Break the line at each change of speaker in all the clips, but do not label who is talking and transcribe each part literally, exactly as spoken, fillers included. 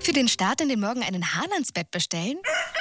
Für den Start in den Morgen einen Hahn ans Bett bestellen?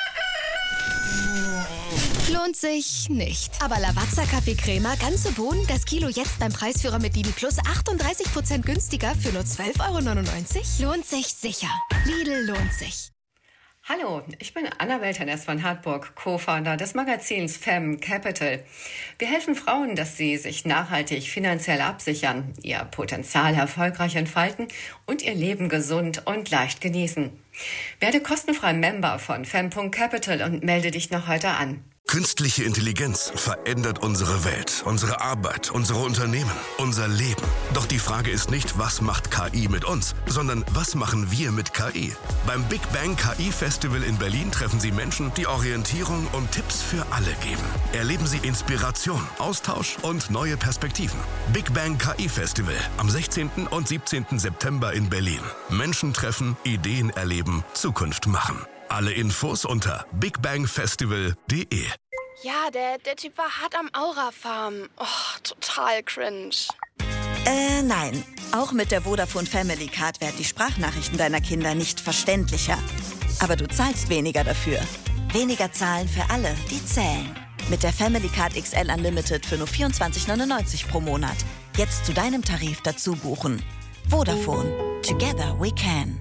Lohnt sich nicht. Aber Lavazza Kaffee-Crema, ganze Bohnen, das Kilo jetzt beim Preisführer mit Lidl Plus achtunddreißig Prozent günstiger für nur zwölf Euro neunundneunzig? Lohnt sich sicher. Lidl lohnt sich.
Hallo, ich bin Anna Welternes von Hartburg, Co-Founder des Magazins Femme Capital. Wir helfen Frauen, dass sie sich nachhaltig finanziell absichern, ihr Potenzial erfolgreich entfalten und ihr Leben gesund und leicht genießen. Werde kostenfrei Member von Femme Punkt Capital und melde dich noch heute an.
Künstliche Intelligenz verändert unsere Welt, unsere Arbeit, unsere Unternehmen, unser Leben. Doch die Frage ist nicht, was macht K I mit uns, sondern was machen wir mit K I? Beim Big Bang K I Festival in Berlin treffen Sie Menschen, die Orientierung und Tipps für alle geben. Erleben Sie Inspiration, Austausch und neue Perspektiven. Big Bang K I Festival am sechzehnten und siebzehnten September in Berlin. Menschen treffen, Ideen erleben, Zukunft machen. Alle Infos unter big bang festival punkt de.
Ja, der, der Typ war hart am Aura-Farm. Oh, total cringe.
Äh, nein. Auch mit der Vodafone Family Card werden die Sprachnachrichten deiner Kinder nicht verständlicher. Aber du zahlst weniger dafür. Weniger zahlen für alle, die zählen. Mit der Family Card X L Unlimited für nur vierundzwanzig neunundneunzig pro Monat. Jetzt zu deinem Tarif dazu buchen. Vodafone. Together we can.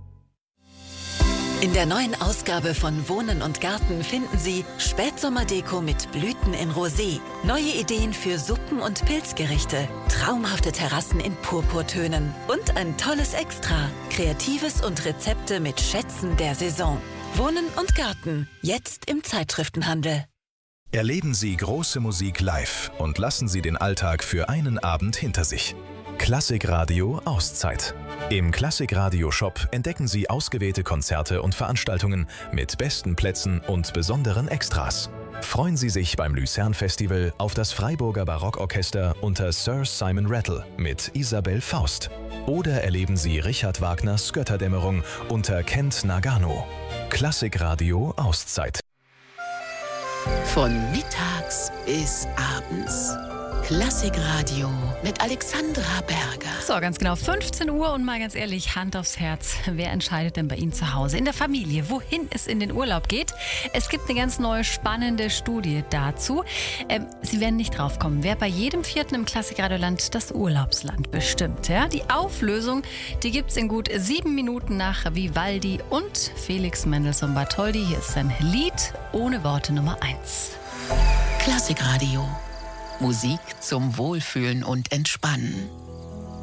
In der neuen Ausgabe von Wohnen und Garten finden Sie Spätsommerdeko mit Blüten in Rosé, neue Ideen für Suppen und Pilzgerichte, traumhafte Terrassen in Purpurtönen und ein tolles Extra, Kreatives und Rezepte mit Schätzen der Saison. Wohnen und Garten, jetzt im Zeitschriftenhandel.
Erleben Sie große Musik live und lassen Sie den Alltag für einen Abend hinter sich. Klassikradio Auszeit. Im Klassikradio-Shop entdecken Sie ausgewählte Konzerte und Veranstaltungen mit besten Plätzen und besonderen Extras. Freuen Sie sich beim Luzern-Festival auf das Freiburger Barockorchester unter Sir Simon Rattle mit Isabel Faust. Oder erleben Sie Richard Wagners Götterdämmerung unter Kent Nagano. Klassikradio Auszeit.
Von mittags bis abends. Klassikradio mit Alexandra Berger.
So, ganz genau, fünfzehn Uhr und mal ganz ehrlich, Hand aufs Herz. Wer entscheidet denn bei Ihnen zu Hause, in der Familie, wohin es in den Urlaub geht? Es gibt eine ganz neue, spannende Studie dazu. Ähm, Sie werden nicht drauf kommen, wer bei jedem vierten im Klassikradioland das Urlaubsland bestimmt. Ja? Die Auflösung, die gibt es in gut sieben Minuten nach Vivaldi und Felix Mendelssohn Bartholdy. Hier ist sein Lied ohne Worte Nummer eins.
Klassikradio. Musik zum Wohlfühlen und Entspannen.